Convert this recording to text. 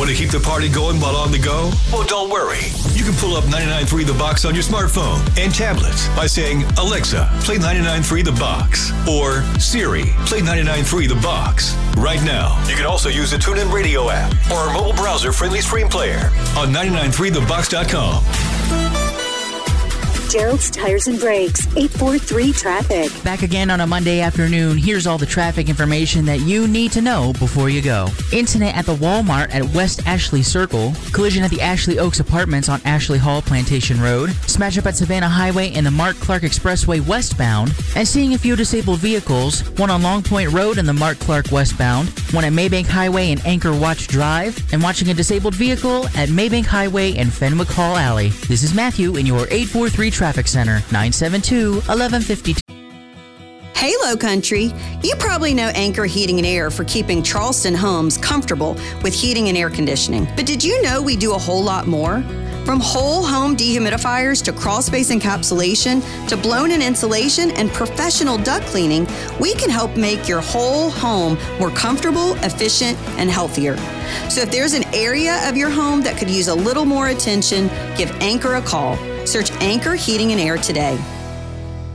Want to keep the party going while on the go? Well, don't worry. You can pull up 99.3 The Box on your smartphone and tablets by saying, Alexa, play 99.3 The Box. Or Siri, play 99.3 The Box. Right now, you can also use the TuneIn Radio app or our mobile browser-friendly stream player on 993thebox.com. Gerald's Tires and Brakes, 843 Traffic. Back again on a Monday afternoon. Here's all the traffic information that you need to know before you go. Incident at the Walmart at West Ashley Circle. Collision at the Ashley Oaks Apartments on Ashley Hall Plantation Road. Smash up at Savannah Highway and the Mark Clark Expressway westbound. And seeing a few disabled vehicles. One on Long Point Road and the Mark Clark westbound. One at Maybank Highway and Anchor Watch Drive. And watching a disabled vehicle at Maybank Highway and Fenwick Hall Alley. This is Matthew in your 843 Traffic Center, 972-1152. Hey, Low Country. You probably know Anchor Heating and Air for keeping Charleston homes comfortable with heating and air conditioning. But did you know we do a whole lot more? From whole home dehumidifiers to crawl space encapsulation to blown-in insulation and professional duct cleaning, we can help make your whole home more comfortable, efficient, and healthier. So if there's an area of your home that could use a little more attention, give Anchor a call. Search Anchor Heating and Air today.